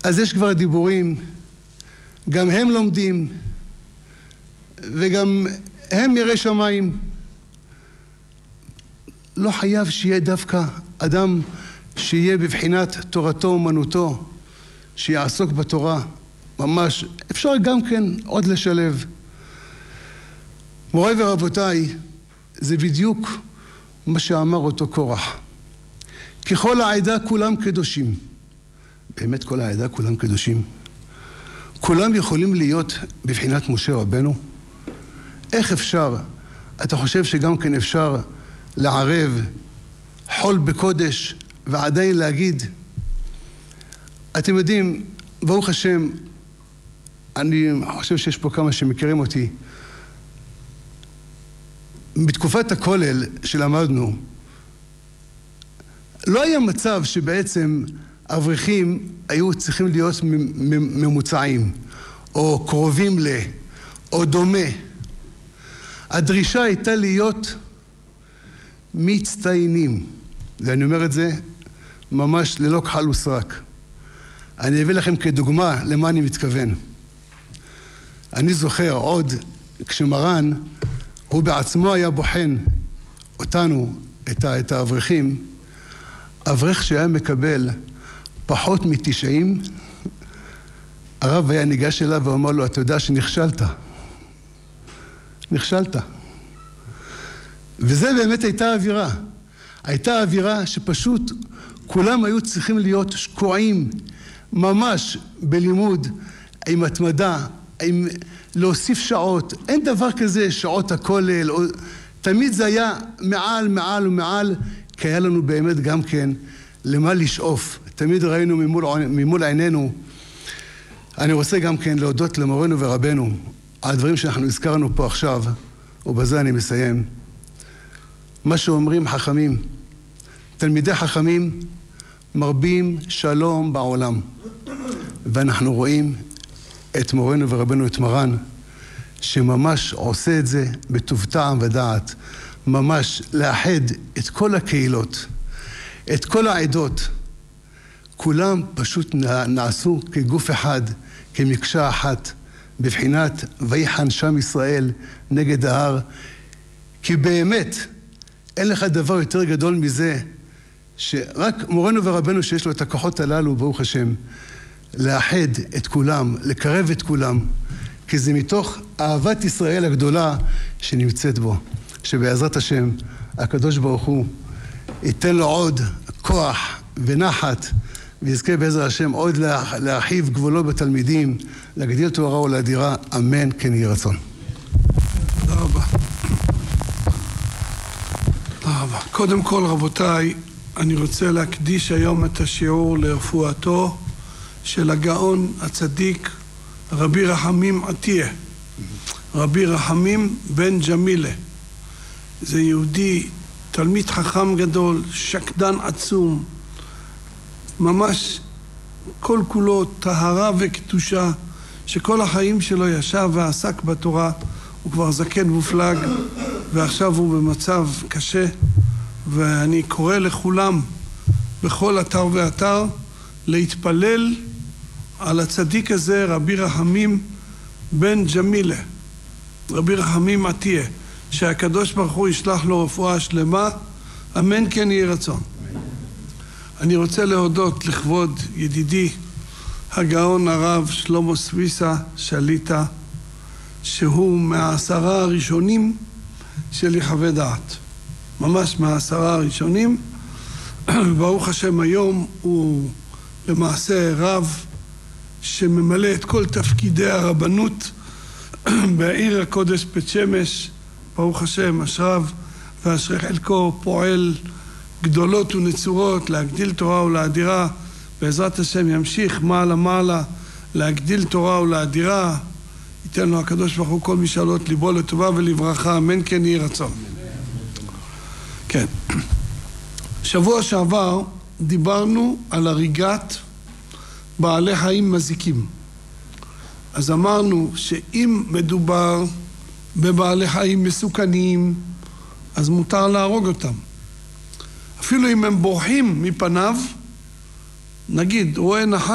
אז יש כבר דיבורים, גם הם לומדים, וגם הם יראי שמיים. לא חייב שיהיה דווקא אדם שיהיה בבחינת תורתו אומנותו, שיעסוק בתורה, ממש. אפשר גם כן עוד לשלב. מוריי ורבותיי, זה בדיוק מה שאמר אותו קורח. ככל העדה כולם קדושים. באמת כל העדה כולם קדושים. כולם יכולים להיות בבחינת משה רבנו. איך אפשר? אתה חושב שגם כן אפשר לערב חול בקודש ועדיין להגיד? אתם יודעים, ברוך השם, אני חושב שיש פה כמה שמכירים אותי. בתקופת הכולל שלמדנו, לא היה מצב שבעצם אברכים היו צריכים להיות ממוצעים, או קרובים ל, או דומה. הדרישה הייתה להיות מצטיינים. ואני אומר את זה ממש ללא כחל וסרק. אני אביא לכם כדוגמה למה אני מתכוון. אני זוכר עוד כשמרן, הוא בעצמו היה בוחן אותנו, את האברכים, אברך שהיה מקבל פחות מ90, הרב היה ניגש אליו ואומר לו, אתה יודע שנכשלת. נכשלת. וזה באמת הייתה אווירה. הייתה אווירה שפשוט כולם היו צריכים להיות שקועים ממש בלימוד, עם התמדה, עם להוסיף שעות. אין דבר כזה שעות הכולל, תמיד זה היה מעל, מעל ומעל, כי היה לנו באמת גם כן למה לשאוף. תמיד ראינו ממול עינינו. אני רוצה גם כן להודות למורנו ורבנו על הדברים שאנחנו הזכרנו פה עכשיו, ובזה אני מסיים. מה שאומרים חכמים, תלמידי חכמים מרבים שלום בעולם. ואנחנו רואים את מורנו ורבנו, את מרן, שממש עושה את זה בטוב טעם ודעת, ממש לאחד את כל הקהילות, את כל העדות. כולם פשוט נעשו כגוף אחד, כמקשה אחת, בבחינת ויחן שם ישראל נגד ההר. כי באמת אין לך דבר יותר גדול מזה, שרק מורנו ורבנו שיש לו את הכוחות הללו, ברוך השם, לאחד את כולם, לקרב את כולם, כי זה מתוך אהבת ישראל הגדולה שנמצאת בו. שבעזרת השם, הקדוש ברוך הוא ייתן לו עוד כוח ונחת, ויזכה בעזר השם עוד להרחיב גבולו בתלמידים, להגדיל תורה ולאדירה, אמן כן יהי רצון. תודה רבה. תודה רבה. קודם כל רבותיי, אני רוצה להקדיש היום את השיעור לרפואתו של הגאון הצדיק רבי רחמים עטיה. רבי רחמים בן ג'מילה. זה יהודי, תלמיד חכם גדול, שקדן עצום, ממש כל כולו טהרה וקדושה, שכל החיים שלו ישב ועסק בתורה. הוא כבר זקן מופלג ועכשיו הוא במצב קשה, ואני קורא לכולם בכל אתר ואתר להתפלל על הצדיק הזה, רבי רחמים בן ג'מילה, רבי רחמים עטיה, שהקדוש ברוך הוא ישלח לו רפואה שלמה, אמן כן יהי רצון. אני רוצה להודות לכבוד ידידי הגאון הרב שלמה סוויסה שליטה, שהוא מה10 הראשונים של יחווה דעת, ממש מה10 הראשונים. ברוך השם היום הוא למעשה רב שממלא את כל תפקידי הרבנות בעיר הקודש בית שמש. ברוך השם, אשריו ואשרי חלקו, פועל גדולות ונצורות להגדיל תורה ולאדירה. בעזרת השם ימשיך מעלה מעלה להגדיל תורה ולאדירה. ייתן לו הקדוש ברוך הוא כל משאלות ליבו לטובה ולברכה, אמן כן יהי רצון. כן, שבוע שעבר דיברנו על הריגת בעלי חיים מזיקים. אז אמרנו שאם מדובר בבעלי חיים מסוכנים, אז מותר להרוג אותם. אפילו אם הם בורחים מפניו, נגיד, רואה נחש,